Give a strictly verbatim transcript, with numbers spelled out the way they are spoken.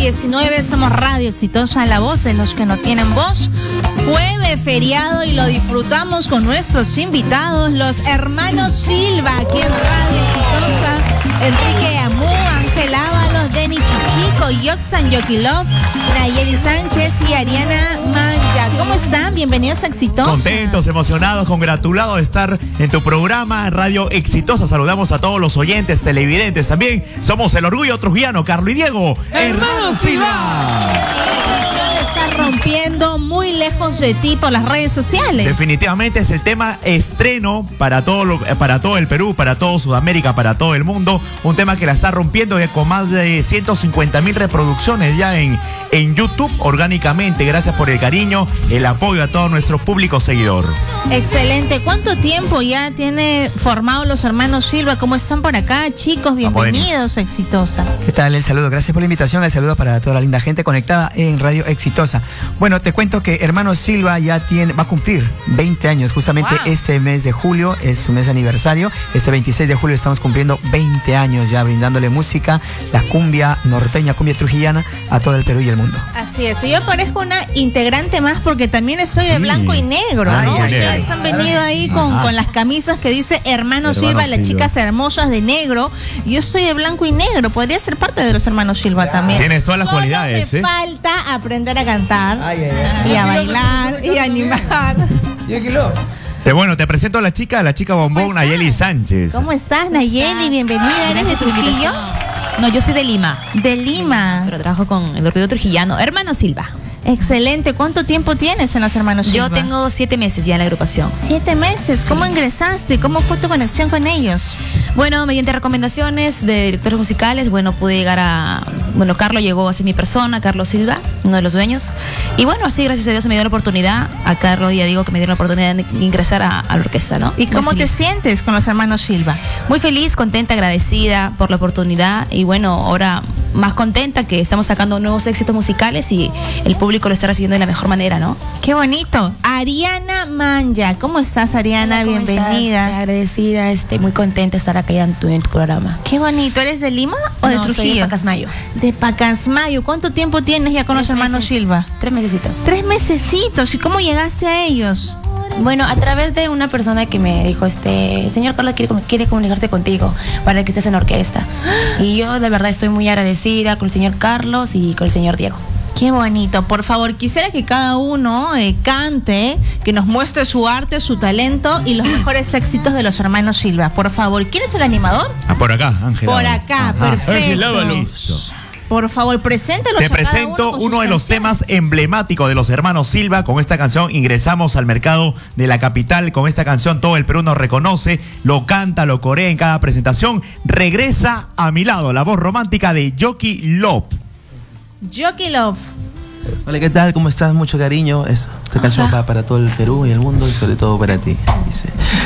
diecinueve, somos Radio Exitosa, la voz de los que no tienen voz. Jueves feriado y lo disfrutamos con nuestros invitados, los hermanos Silva, aquí en Radio Exitosa. Enrique Amú, Ángel Ábalos, Denny Chichico, Yoxan Yokilov, Nayeli Sánchez y Ariana Manja. ¿Cómo están? Bienvenidos a Exitosa. Contentos, emocionados, congratulados de estar en tu programa Radio Exitosa. Saludamos a todos los oyentes, televidentes también. Somos el orgullo trujillano, Carlos y Diego, hermanos Silva. Está rompiendo muy lejos de ti por las redes sociales. Definitivamente es el tema estreno para todo, lo, para todo el Perú, para todo Sudamérica, para todo el mundo. Un tema que la está rompiendo con más de ciento cincuenta mil reproducciones ya en, en YouTube orgánicamente. Gracias por el cariño, el apoyo a todo nuestro público seguidor. Excelente. ¿Cuánto tiempo ya tiene formado los hermanos Silva? ¿Cómo están por acá, chicos? Bienvenidos a Exitosa. ¿Qué tal? El saludo. Gracias por la invitación. El saludo para toda la linda gente conectada en Radio Exitosa. Bueno, te cuento que Hermanos Silva ya tiene, va a cumplir veinte años. Justamente wow. Este mes de julio es su mes de aniversario. Este veintiséis de julio estamos cumpliendo veinte años ya brindándole música, la cumbia norteña, cumbia trujillana a todo el Perú y el mundo. Así es. Y yo parezco una integrante más porque también estoy sí. de blanco y negro, Ay, ¿no? ay, Ustedes han venido ahí con, con las camisas que dice Hermanos Silva, Silva, las chicas hermosas de negro. Yo estoy de blanco y negro. Podría ser parte de los Hermanos Silva ya. También. Tienes todas las Solo cualidades. Me ¿eh? falta aprender a cantar ay, ay, ay. y a bailar y a animar. Y aquí lo. Te, bueno, te presento a la chica, la chica bombón, Nayeli Sánchez. ¿Cómo estás, Nayeli? Bienvenida. ¿Eres de Trujillo? No, yo soy de Lima. De Lima. Pero trabajo con el orgullo trujillano, Hermanos Silva. Excelente. ¿Cuánto tiempo tienes en los Hermanos Silva? Yo tengo siete meses ya en la agrupación. Siete meses. ¿Cómo sí. ingresaste? ¿Cómo fue tu conexión con ellos? Bueno, mediante recomendaciones de directores musicales, bueno, pude llegar a... Bueno, Carlos llegó hacia mi persona, Carlos Silva, uno de los dueños. Y bueno, así gracias a Dios se me dio la oportunidad. A Carlos ya digo que me dio la oportunidad de ingresar a, a la orquesta, ¿no? ¿Y Muy cómo feliz. te sientes con los Hermanos Silva? Muy feliz, contenta, agradecida por la oportunidad. Y bueno, ahora más contenta que estamos sacando nuevos éxitos musicales y el público lo está recibiendo de la mejor manera, ¿no? Qué bonito. Ariana Manja, ¿cómo estás, Ariana? Hola, ¿cómo bienvenida. Estás? Agradecida, este, muy contenta de estar acá en tu, en tu programa. Qué bonito. ¿Eres de Lima o no, de Trujillo? Soy de Pacasmayo. De Pacasmayo. ¿Cuánto tiempo tienes ya con Tres los Hermanos meses. Silva? Tres mesecitos. Tres mesecitos. ¿Y cómo llegaste a ellos? Bueno, a través de una persona que me dijo, este, el señor Carlos quiere, quiere comunicarse contigo para que estés en la orquesta. Y yo de verdad estoy muy agradecida con el señor Carlos y con el señor Diego. Qué bonito. Por favor, quisiera que cada uno eh, cante, que nos muestre su arte, su talento y los mejores éxitos de los Hermanos Silva. Por favor, ¿quién es el animador? Ah, por acá, Ángel. Por acá, Ajá. perfecto. Listo. Por favor, preséntalos. Te presento uno, uno de los temas emblemáticos de los Hermanos Silva. Con esta canción ingresamos al mercado de la capital. Con esta canción todo el Perú nos reconoce, lo canta, lo corea en cada presentación. Regresa a mi lado, la voz romántica de Yoki Love. Yoki Love. Hola, ¿qué tal? ¿Cómo estás? Mucho cariño. Esta canción va para todo el Perú y el mundo y sobre todo para ti. Dice: